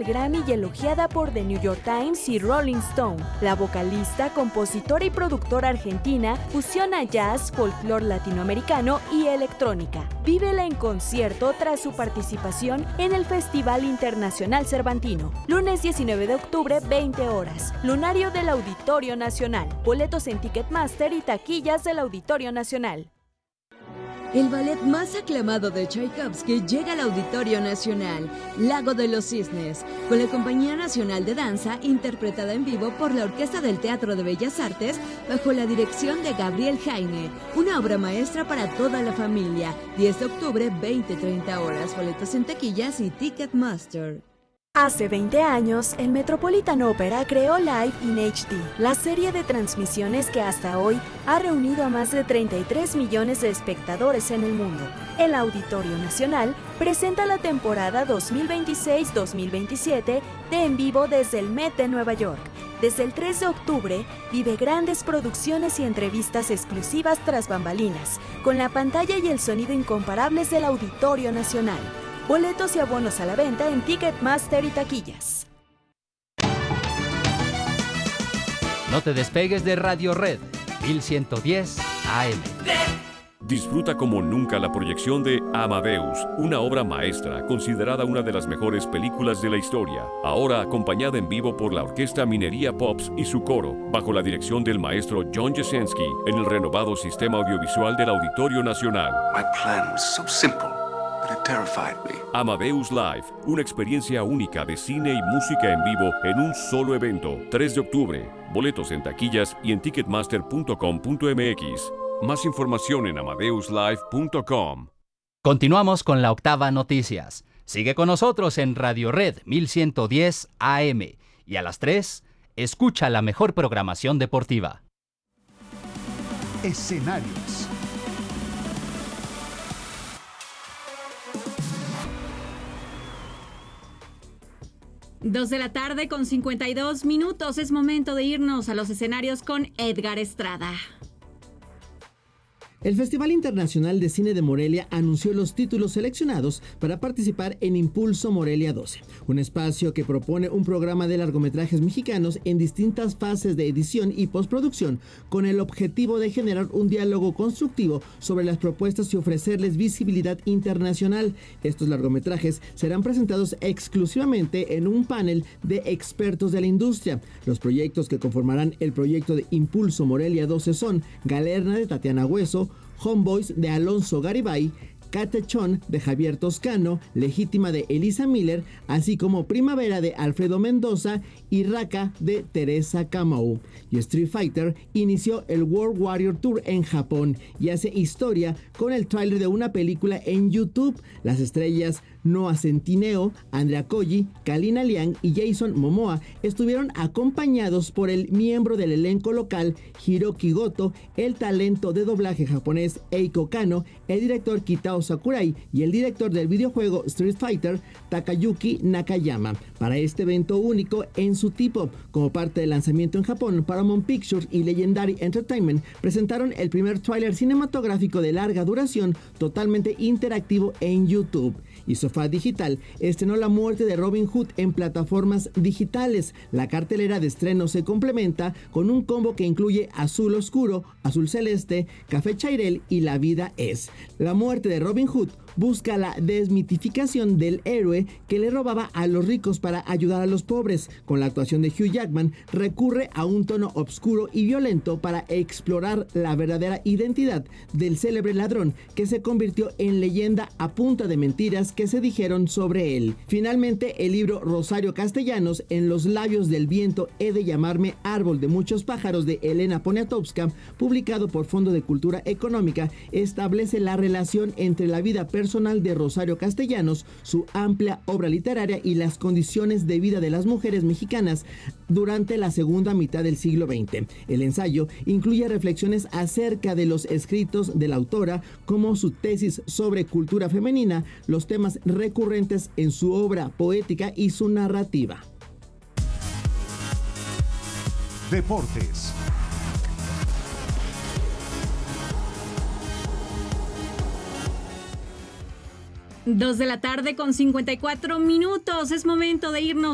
Grammy y elogiada por The New York Times y Rolling Stone. La vocalista, compositora y productora argentina fusiona jazz, folclore latinoamericano y electrónica. Vívela en concierto tras su participación en el Festival Internacional Cervantino. Lunes 19 de octubre, 20 horas. Lunario del Auditorio Nacional. Boletos en Ticketmaster y taquillas del Auditorio Nacional. El ballet más aclamado de Tchaikovsky llega al Auditorio Nacional, Lago de los Cisnes, con la Compañía Nacional de Danza, interpretada en vivo por la Orquesta del Teatro de Bellas Artes, bajo la dirección de Gabriel Jaime. Una obra maestra para toda la familia. 10 de octubre, 20-30 horas. Boletos en taquillas y Ticketmaster. Hace 20 años, el Metropolitan Opera creó Live in HD, la serie de transmisiones que hasta hoy ha reunido a más de 33 millones de espectadores en el mundo. El Auditorio Nacional presenta la temporada 2026-2027 de En Vivo desde el Met de Nueva York. Desde el 3 de octubre, vive grandes producciones y entrevistas exclusivas tras bambalinas, con la pantalla y el sonido incomparables del Auditorio Nacional. Boletos y abonos a la venta en Ticketmaster y taquillas. No te despegues de Radio Red 1110 AM. Disfruta como nunca la proyección de Amadeus, una obra maestra considerada una de las mejores películas de la historia, ahora acompañada en vivo por la Orquesta Minería Pops y su coro, bajo la dirección del maestro John Jasenski, en el renovado sistema audiovisual del Auditorio Nacional. My plan was so simple. It terrified me. Amadeus Live, una experiencia única de cine y música en vivo en un solo evento. 3 de octubre. Boletos en taquillas y en ticketmaster.com.mx. Más información en amadeuslive.com. Continuamos con la octava noticias. Sigue con nosotros en Radio Red 1110 AM. Y a las 3, escucha la mejor programación deportiva. Escenarios. 2 de la tarde con 52 minutos. Es momento de irnos a los escenarios con Edgar Estrada. El Festival Internacional de Cine de Morelia anunció los títulos seleccionados para participar en Impulso Morelia 12, un espacio que propone un programa de largometrajes mexicanos en distintas fases de edición y postproducción, con el objetivo de generar un diálogo constructivo sobre las propuestas y ofrecerles visibilidad internacional. Estos largometrajes serán presentados exclusivamente en un panel de expertos de la industria. Los proyectos que conformarán el proyecto de Impulso Morelia 12 son Galerna de Tatiana Hueso, Homeboys de Alonso Garibay, Catechón de Javier Toscano, Legítima de Elisa Miller, así como Primavera de Alfredo Mendoza y Raka de Teresa Kamau. Y Street Fighter inició el World Warrior Tour en Japón y hace historia con el tráiler de una película en YouTube. Las estrellas Noah Centineo, Andrea Koji, Kalina Liang y Jason Momoa estuvieron acompañados por el miembro del elenco local Hiroki Goto, el talento de doblaje japonés Eiko Kano, el director Kitao Sakurai y el director del videojuego Street Fighter Takayuki Nakayama. Para este evento único en su tipo, como parte del lanzamiento en Japón, Paramount Pictures y Legendary Entertainment presentaron el primer tráiler cinematográfico de larga duración totalmente interactivo en YouTube. Y Sofá Digital estrenó La muerte de Robin Hood en plataformas digitales. La cartelera de estreno se complementa con un combo que incluye Azul Oscuro, Azul Celeste, Café Chairel y La vida es. La muerte de Robin Hood busca la desmitificación del héroe que le robaba a los ricos para ayudar a los pobres. Con la actuación de Hugh Jackman, recurre a un tono oscuro y violento para explorar la verdadera identidad del célebre ladrón que se convirtió en leyenda a punta de mentiras que se dijeron sobre él. Finalmente, el libro Rosario Castellanos, En los labios del viento he de llamarme árbol de muchos pájaros, de Elena Poniatowska, publicado por Fondo de Cultura Económica, establece la relación entre la vida personal de Rosario Castellanos, su amplia obra literaria y las condiciones de vida de las mujeres mexicanas durante la segunda mitad del siglo XX. El ensayo incluye reflexiones acerca de los escritos de la autora, como su tesis sobre cultura femenina, los temas recurrentes en su obra poética y su narrativa. Deportes. Dos de la tarde con 54 minutos. Es momento de irnos